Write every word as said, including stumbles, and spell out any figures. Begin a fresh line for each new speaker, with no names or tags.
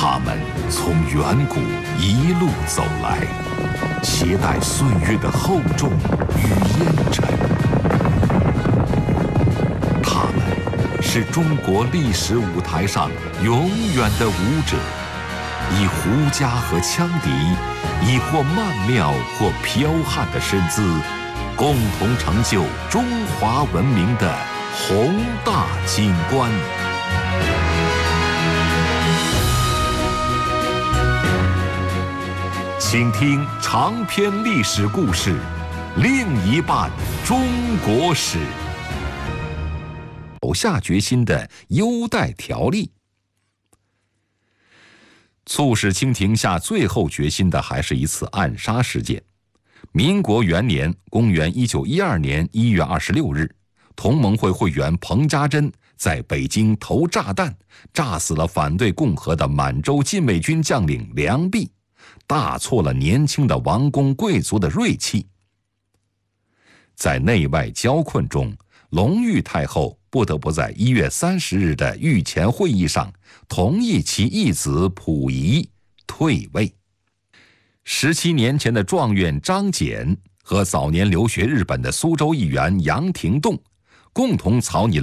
他们从远古一路走来，携带岁月的厚重与烟尘。他们是中国历史舞台上永远的舞者，以胡笳和羌笛，以或曼妙或剽悍的身姿，共同成就中华文明的宏大景观。请听长篇历史故事，另一半中国史。有下决心的优待条例。促使清廷下最后决心的还是一次暗杀事件。民国元年，公元一九一二年一月二十六日，同盟会会员彭家珍在北京投炸弹，炸死了反对共和的满洲禁卫军将领梁弼，大挫了年轻的王公贵族的锐气。在内外交困中，隆裕太后不得不在一月三十日的御前会议上同意其义子溥仪退位。十七年前的状元张謇和早年留学日本的苏州议员杨廷栋共同草拟